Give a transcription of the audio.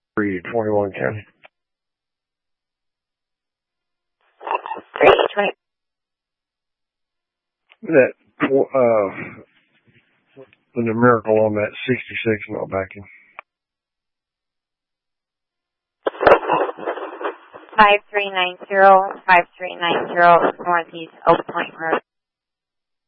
321 County. 320. That, the numerical on that 66 not backing. 5390, 5390 Northeast Oak Point Road.